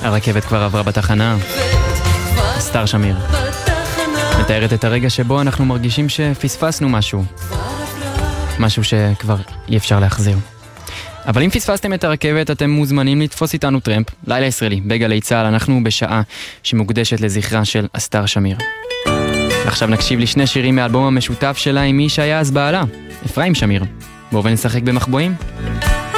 הרכבת כבר עברה בתחנה. אסתר שמיר מתארת את הרגע שבו אנחנו מרגישים שפספסנו משהו שכבר אי אפשר להחזיר. אבל אם פספסתם את הרכבת, אתם מוזמנים לתפוס איתנו טרמפ, לילה ישראלי, בגלי צהל. אנחנו בשעה שמוקדשת לזכרה של אסתר שמיר. עכשיו נקשיב לשני שירים מאלבום המשותף שלה עם מי שהיה אז בעלה, אפרים שמיר. בואו ונשחק במחבואים.